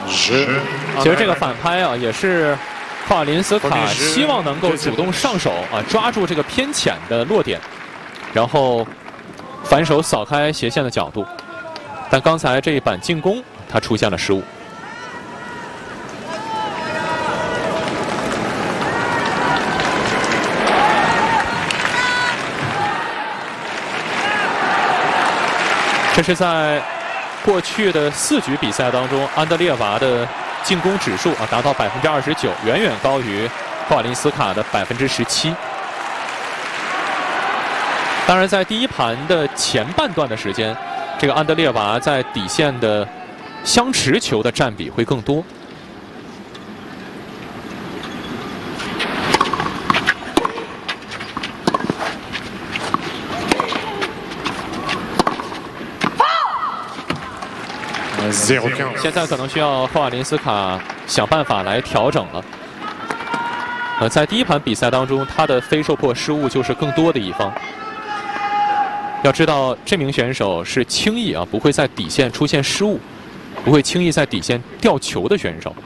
其实这个反拍啊，也是霍瓦林斯卡希望能够主动上手啊，抓住这个偏浅的落点，然后反手扫开斜线的角度。但刚才这一板进攻，他出现了失误。这是在过去的4局比赛当中，安德烈娃的进攻指数啊达到29%，远远高于霍瓦林斯卡的17%。当然，在第一盘的前半段的时间，这个安德烈娃在底线的相持球的占比会更多。现在可能需要霍瓦林斯卡想办法来调整了。在第一盘比赛当中，他的非受迫失误就是更多的一方。要知道，这名选手是轻易不会在底线出现失误，不会轻易在底线掉球的选手。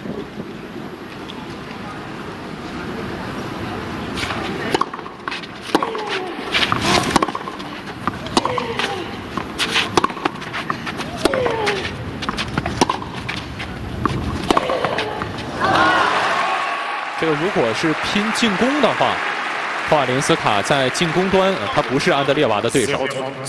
这个如果是拼进攻的话，霍瓦林斯卡在进攻端，他不是安德烈娃的对手，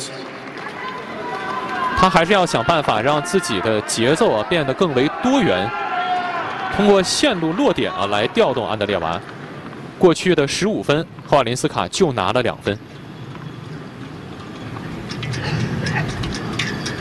他还是要想办法让自己的节奏变得更为多元，通过线路落点来调动安德烈娃。过去的15分，霍瓦林斯卡就拿了2分。